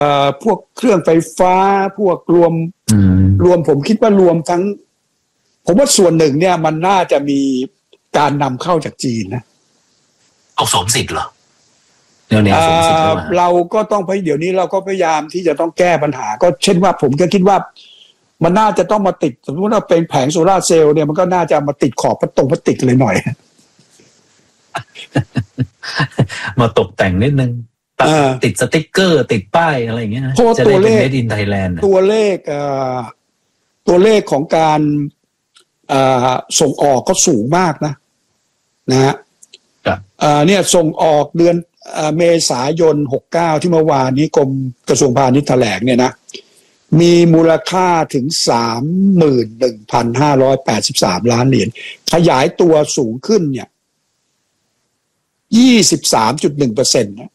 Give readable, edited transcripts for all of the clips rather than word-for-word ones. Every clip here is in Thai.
พวกเครื่องไฟฟ้าพวกรวมผมคิดว่ารวมทั้งผมว่าส่วนหนึ่งเนี่ยมันน่าจะมีการนำเข้าจากจีนนะเอาสวมสิทธิ์เหรอเนี่ยสวมสิทธิ์เราก็ต้องเดี๋ยวนี้เราก็พยายามที่จะต้องแก้ปัญหาก็เช่นว่าผมก็คิดว่ามันน่าจะต้องมาติดสมมติว่าเป็นแผงโซล่าร์เซลล์เนี่ยมันก็น่าจะมาติดขอบพลาสติกเลยหน่อยมาตกแต่งนิดนึงติดสติ๊กเกอร์ติดป้ายอะไรอย่างเงี้ยนะจะได้เป็น Made in Thailand ตัวเลขของการส่งออกก็สูงมากนะฮะเนี่ยส่งออกเดือนเมษายน69ที่เมื่อวานนี้กรมกระทรวงพาณิชย์แถลงเนี่ยนะมีมูลค่าถึง 31,583 ล้านเหรียญขยายตัวสูงขึ้นเนี่ย 23.1% นะ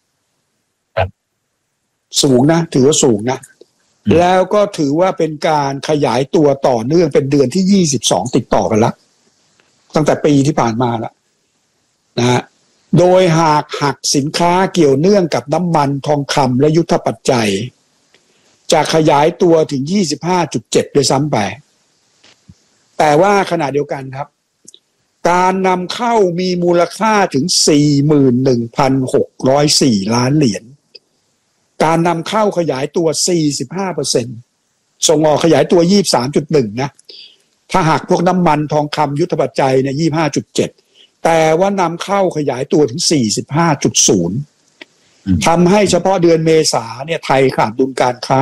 สูงนะถือว่าสูงนะแล้วก็ถือว่าเป็นการขยายตัวต่อเนื่องเป็นเดือนที่22ติดต่อกันแล้วตั้งแต่ปีที่ผ่านมาแล้วนะโดยหักสินค้าเกี่ยวเนื่องกับน้ำมันทองคำและยุทธปัจจัยจะขยายตัวถึง 25.7 ด้วยซ้ำไปแต่ว่าขณะเดียวกันครับการนำเข้ามีมูลค่าถึง 41,604 ล้านเหรียญการนำเข้าขยายตัว 45% ส่งออกขยายตัว 23.1 นะถ้าหากพวกน้ำมันทองคำยุทธปัจจัยเนี่ย 25.7 แต่ว่านำเข้าขยายตัวถึง 45.0 ทำให้เฉพาะเดือนเมษาเนี่ยไทยขาดดุลการค้า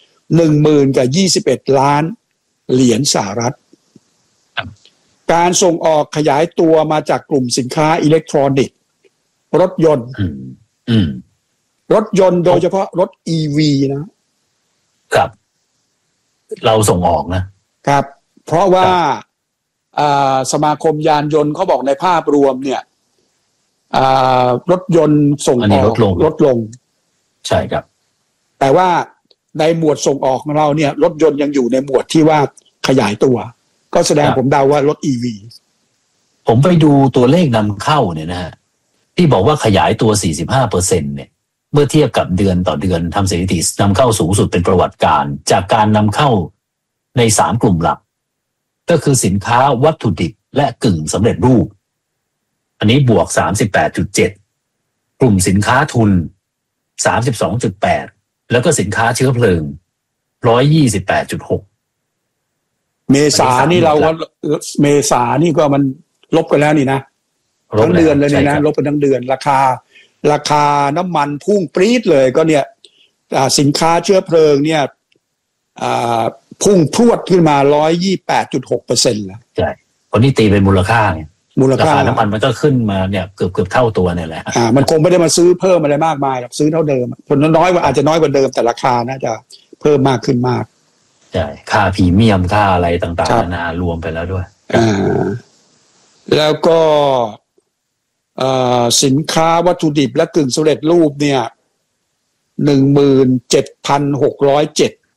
10,021 ล้านเหรียญสหรัฐการส่งออกขยายตัวมาจากกลุ่มสินค้าอิเล็กทรอนิกส์รถยนต์รถยนต์โดยเฉพาะรถ EV นะครับเราส่งออกนะครับเพราะว่าสมาคมยานยนต์เขาบอกในภาพรวมเนี่ยรถยนต์ส่งออกลดลงใช่ครับแต่ว่าในหมวดส่งออกของเราเนี่ยรถยนต์ยังอยู่ในหมวดที่ว่าขยายตัวก็แสดงผมเดาว่ารถ EV ผมไปดูตัวเลขนำเข้าเนี่ยนะฮะที่บอกว่าขยายตัว 45% เนี่ยเมื่อเทียบกับเดือนต่อเดือนทำสถิตินำเข้าสูงสุดเป็นประวัติการจากการนำเข้าใน3กลุ่มหลักก็คือสินค้าวัตถุดิบและกึ่งสำเร็จรูปอันนี้บวก 38.7 กลุ่มสินค้าทุน 32.8 แล้วก็สินค้าเชื้อเพลิง 128.6 เมษานี่เราก็เมษานี่ก็มันลบกันแล้วนี่นะทั้งเดือนเลยเนี่ยนะลบกันทั้งเดือนราคาน้ำมันพุ่งปรี๊ดเลยก็เนี่ยสินค้าเชื้อเพลิงเนี่ยพุ่งพรวดขึ้นมา 128.6% แล้วใช่คนนี้ตีเป็นมูลค่าไงมูลค่าน้ำมันมันก็ขึ้นมาเนี่ยเกือบเท่าตัวเนี่ยแหละมันคงไม่ได้มาซื้อเพิ่มอะไรมากมายหรอกซื้อเท่าเดิมผลน้อยกว่าอาจจะน้อยกว่าเดิมแต่ราคาน่าจะเพิ่มมากขึ้นมากใช่ค่าพรีเมียมค่าอะไรต่างๆนานารวมไปแล้วด้วยแล้วก็สินค้าวัตถุดิบและกึ่งสำเร็จรูปเนี่ย 17,607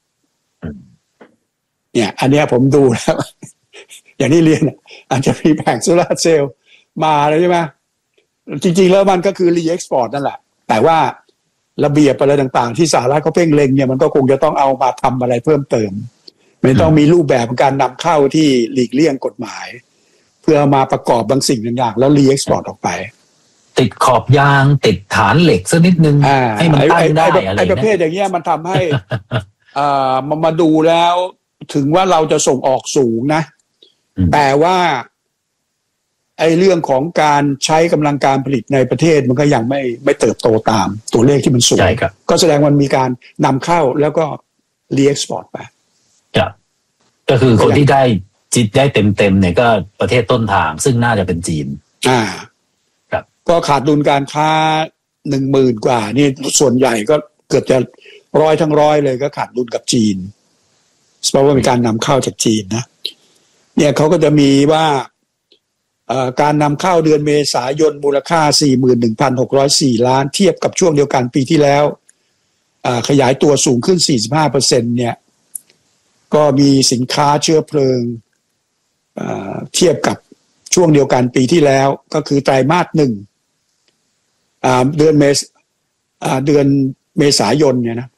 เนี่ยอันนี้ผมดูแล้วอย่างที่เรียนอาจจะมีแผงโซลาร์เซลล์มาแล้วใช่ไหมจริงๆแล้วมันก็คือรีเอ็กซ์พอร์ตนั่นแหละแต่ว่าระเบียบอะไรต่างๆที่สหรัฐเขาเพ่งเล็งเนี่ยมันก็คงจะต้องเอามาทำอะไรเพิ่มเติมไม่ต้องมีรูปแบบการนำเข้าที่หลีกเลี่ยงกฎหมายเพื่อมาประกอบบางสิ่งบางอย่างแล้วรีเอ็กซ์พอร์ตออกไปติดขอบยางติดฐานเหล็กสักนิดนึงให้มันตั้งได้อะไรไอ้ประเภทอย่างเงี้ยมันทำให้มาดูแล้วถึงว่าเราจะส่งออกสูงนะแต่ว่าไอ้เรื่องของการใช้กำลังการผลิตในประเทศมันก็ยังไม่เติบโตตามตัวเลขที่มันสูงก็แสดงว่ามีการนำเข้าแล้วก็รีเอ็กซ์พอร์ตไปก็คือคนที่ได้จิตได้เต็มเนี่ยก็ประเทศต้นทางซึ่งน่าจะเป็นจีนครับก็ขาดดุลการค้า 10,000 กว่านี่ส่วนใหญ่ก็เกือบจะ100 ทั้ง 100เลยก็ขาดดุลกับจีนเพราะว่ามีการนำเข้าจากจีนนะเนี่ยเขาก็จะมีว่าการนำเข้าเดือนเมษายนมูลค่า 41,604 ล้านเทียบกับช่วงเดียวกันปีที่แล้วขยายตัวสูงขึ้น 45% เนี่ยก็มีสินค้าเชื้อเพลิงเทียบกับช่วงเดียวกันปีที่แล้วก็คือไตรมาส 1เดือนเมษายนเนี่ยนะ